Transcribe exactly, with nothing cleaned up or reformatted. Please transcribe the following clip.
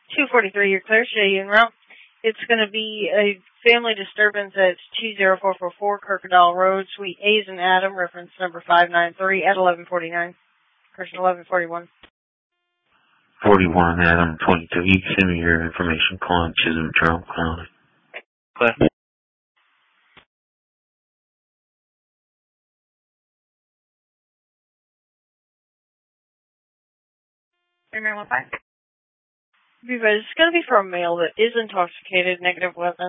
two forty-three, you're clear. Show you en route. It's going to be a family disturbance at two zero four four four Crocodile Road, Suite A's and Adam, reference number five nine three at eleven forty-nine. Person eleven forty-one. forty-one, Adam, twenty-two. You can send me your information. Calling Chisholm Trump. Calling. Clear. three nine one five. It's going to be for a male that is intoxicated, negative weapon.